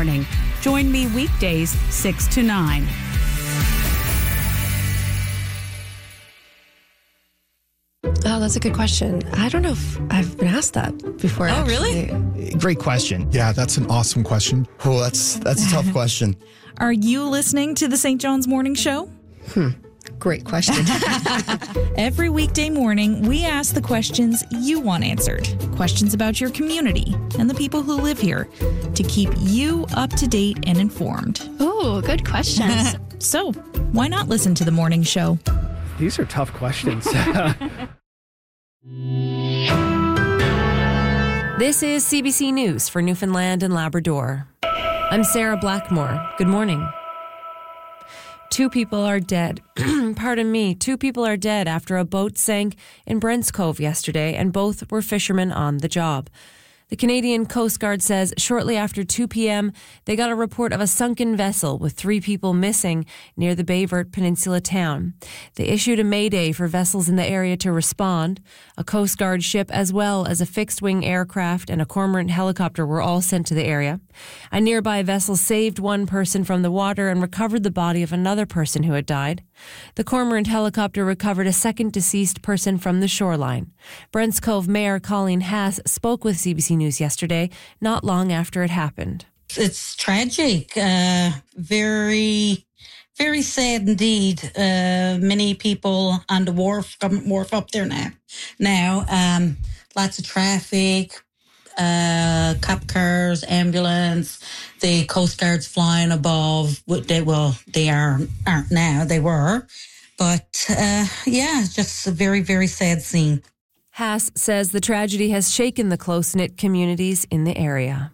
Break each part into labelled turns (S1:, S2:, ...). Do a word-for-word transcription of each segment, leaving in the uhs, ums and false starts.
S1: Morning. Join me weekdays six to nine.
S2: Oh, that's a good question. I don't know if I've been asked that before.
S3: Oh,
S2: actually.
S3: really?
S4: Great question.
S5: Yeah, that's an awesome question.
S6: Oh, that's that's a tough question.
S3: Are you listening to the Saint John's Morning Show?
S2: Hmm. Great question.
S3: Every weekday morning, we ask the questions you want answered. Questions about your community and the people who live here to keep you up to date and informed.
S7: Oh, good questions.
S3: So, why not listen to the morning show?
S8: These are tough questions.
S9: This is C B C News for Newfoundland and Labrador. I'm Sarah Blackmore. Good morning. Two people are dead. Pardon me. Two people are dead after a boat sank in Brents Cove yesterday, and both were fishermen on the job. The Canadian Coast Guard says shortly after two p.m., they got a report of a sunken vessel with three people missing near the Bayvert Peninsula town. They issued a mayday for vessels in the area to respond. A Coast Guard ship as well as a fixed-wing aircraft and a Cormorant helicopter were all sent to the area. A nearby vessel saved one person from the water and recovered the body of another person who had died. The Cormorant helicopter recovered a second deceased person from the shoreline. Brents Cove Mayor Colleen Haas spoke with C B C News yesterday, not long after it happened.
S10: It's tragic, uh, very, very sad indeed. Uh, many people on the wharf, wharf up there now. Now, um, lots of traffic, uh, cop cars, ambulance, the Coast Guard's flying above. They well, they are aren't now. They were, but uh, yeah, just a very, very sad scene.
S9: Haas says the tragedy has shaken the close-knit communities in the area.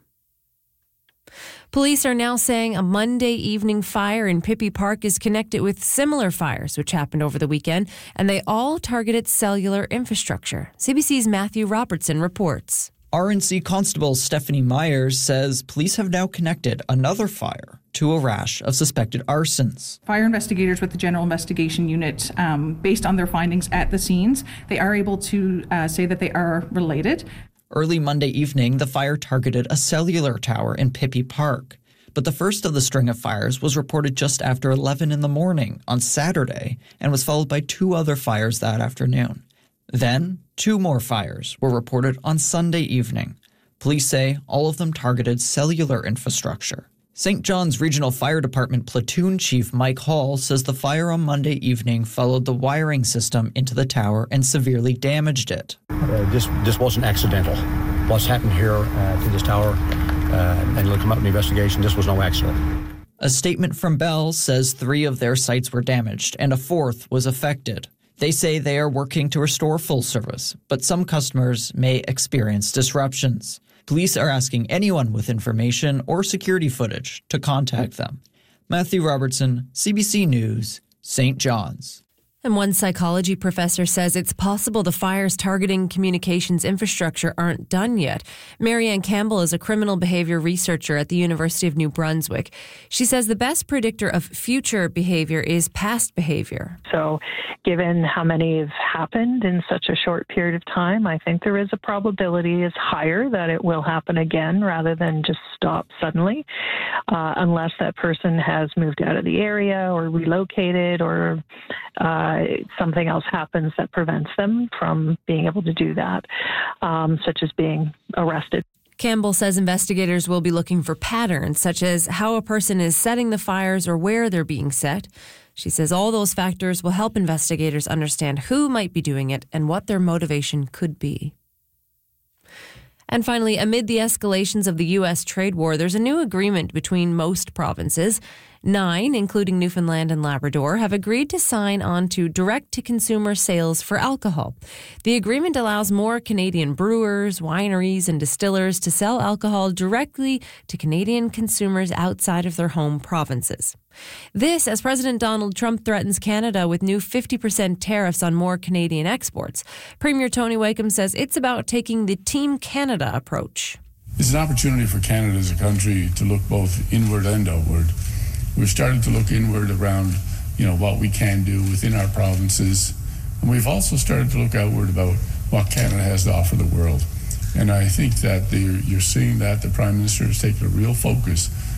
S9: Police are now saying a Monday evening fire in Pippi Park is connected with similar fires which happened over the weekend, and they all targeted cellular infrastructure. C B C's Matthew Robertson reports.
S11: R N C Constable Stephanie Myers says police have now connected another fire to a rash of suspected arsons.
S12: Fire investigators with the General Investigation Unit, um, based on their findings at the scenes, they are able to uh, say that they are related.
S11: Early Monday evening, the fire targeted a cellular tower in Pippi Park. But the first of the string of fires was reported just after eleven in the morning on Saturday and was followed by two other fires that afternoon. Then, two more fires were reported on Sunday evening. Police say all of them targeted cellular infrastructure. Saint John's Regional Fire Department Platoon Chief Mike Hall says the fire on Monday evening followed the wiring system into the tower and severely damaged it.
S13: Uh, this this wasn't accidental. What's happened here uh, to this tower, uh, and it'll come up in the investigation, this was no accident.
S11: A statement from Bell says three of their sites were damaged and a fourth was affected. They say they are working to restore full service, but some customers may experience disruptions. Police are asking anyone with information or security footage to contact them. Matthew Robertson, C B C News, Saint John's.
S9: And one psychology professor says it's possible the fires targeting communications infrastructure aren't done yet. Marianne Campbell is a criminal behavior researcher at the University of New Brunswick. She says the best predictor of future behavior is past behavior.
S14: So given how many have happened in such a short period of time, I think there is a probability is higher that it will happen again rather than just stop suddenly, uh, unless that person has moved out of the area or relocated or uh, something else happens that prevents them from being able to do that, um, such as being arrested.
S9: Campbell says investigators will be looking for patterns, such as how a person is setting the fires or where they're being set. She says all those factors will help investigators understand who might be doing it and what their motivation could be. And finally, amid the escalations of the U S trade war, there's a new agreement between most provinces. Nine, including Newfoundland and Labrador, have agreed to sign on to direct-to-consumer sales for alcohol. The agreement allows more Canadian brewers, wineries, and distillers to sell alcohol directly to Canadian consumers outside of their home provinces. This, as President Donald Trump threatens Canada with new fifty percent tariffs on more Canadian exports. Premier Tony Wakeham says it's about taking the Team Canada approach.
S15: It's an opportunity for Canada as a country to look both inward and outward. We've started to look inward around, you know, what we can do within our provinces. And we've also started to look outward about what Canada has to offer the world. And I think that you're seeing that the Prime Minister has taken a real focus